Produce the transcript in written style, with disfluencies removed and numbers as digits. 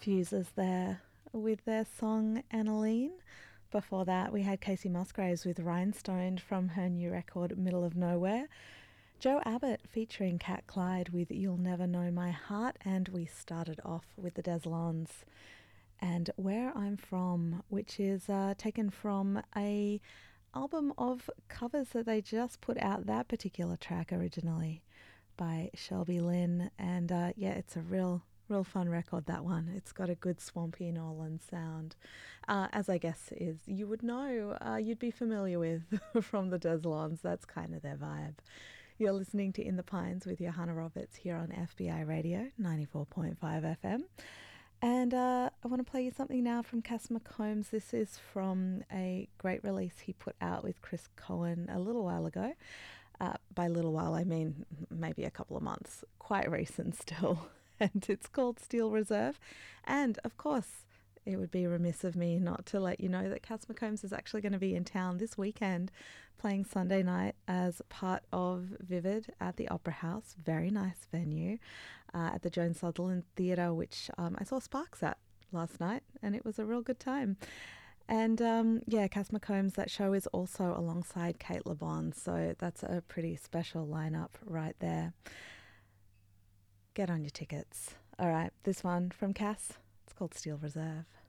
Fuses there with their song Annaline. Before that, we had Casey Musgraves with Rhinestone from her new record Middle of Nowhere. Joe Abbott featuring Cat Clyde with You'll Never Know My Heart. And we started off with the Deslons and Where I'm From, which is taken from a album of covers that they just put out, that particular track originally by Shelby Lynn. And it's a real fun record, that one. It's got a good swampy New Orleans sound, as I guess is you would know, you'd be familiar with from the Deslons. That's kind of their vibe. You're listening to In the Pines with Johanna Roberts here on FBI Radio 94.5 FM. And I want to play you something now from Cass McCombs. This is from a great release he put out with Chris Cohen a little while ago. By little while, I mean maybe a couple of months. Quite recent still. And it's called Steel Reserve. And, of course, it would be remiss of me not to let you know that Cass McCombs is actually going to be in town this weekend playing Sunday night as part of Vivid at the Opera House. Very nice venue at the Joan Sutherland Theatre, which I saw Sparks at last night, and it was a real good time. And, Cass McCombs, that show is also alongside Kate LeBon, so that's a pretty special lineup right there. Get on your tickets. All right, this one from Cass, it's called Steel Reserve.